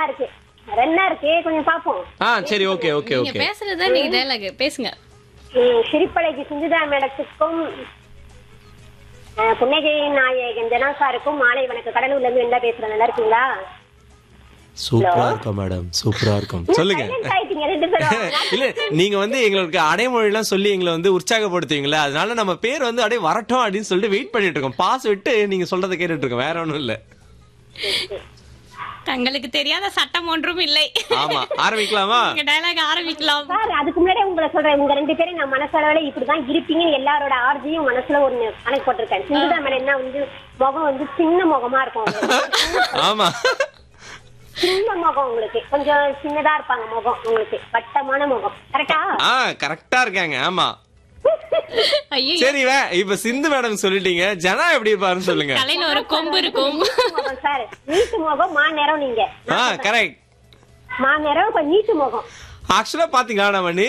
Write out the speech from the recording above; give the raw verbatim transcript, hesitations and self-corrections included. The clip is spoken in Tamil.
இருக்கு ரெண்டா இருக்கு கொஞ்சம் பாப்போம். ஆ சரி ஓகே ஓகே நீங்க ஓகே பேசுறதா நீங்க டயலாக் பேசுங்க. ம், சிரிப்பலைக்கு சிந்துதா மேடத்துக்கும் அஹ், புன்னகை நாயகன் ஜனா சாருக்கும் மாலை வணக்கம். கடலூர்ல இருந்து என்ன பேசுறேன், நல்லா இருக்கீங்களா? சூப்பரா இருக்கும் மேடம், சூப்பரா இருக்கும். சொல்லுங்க. Silent ஆயிட்டீங்க ரெண்டு பேரும். இல்ல நீங்க வந்து எங்களுக்கு அடைமொழி எல்லாம் சொல்லி எங்களை வந்து உற்சாகப்படுத்துவீங்களா, அதனால நம்ம பேர் வந்து அப்படியே வரட்டும் அப்படின்னு சொல்லிட்டு வெயிட் பண்ணிட்டு இருக்கோம். பாஸ் விட்டு நீங்க சொல்றதை கேட்டுட்டு இருக்கோம், வேற ஒண்ணும் இல்ல. தங்களுக்கு தெரியாத சட்டம் ஒன்றும் இல்லை. ஆமா, ஆரம்பிக்கலாமா? நீங்க டயலாக் ஆரம்பிக்கலாம். சார் அதுக்கு முன்னாடி உங்களை சொல்றேன், உங்க ரெண்டு பேரும் நான் மனசளவுல இப்படிதான் இருப்பீங்கன்னு எல்லாரோட ஆர்ஜியும் மனசுல ஒரு கணக்கு போட்டிருக்கேன். சிந்துதா மேடம் என்ன வந்து முகம் வந்து சின்ன முகமா இருக்கும் உங்களுக்கு. ஆமா, சின்ன முகம் உங்களுக்கு, கொஞ்சம் சின்னதா இருப்பாங்க முகம் உங்களுக்கு, வட்டமான முகம். கரெக்டா? ஆ கரெக்டா இருக்காங்க. ஆமா ஐயோ, சரி, வே இப்ப சிந்து மேடம் சொல்லிட்டீங்க, ஜனா எப்படி இருப்பாருன்னு சொல்லுங்க. தலையில ஒரு கொம்பு இருக்கும். முகம் சார், நீட்டு முகம், மா நேரம். நீங்க ஆ கரெக்ட். மா நேரம், கொஞ்சம் நீட்டு முகம். ஆக்சுவலா பாத்தீங்களா, நம்ம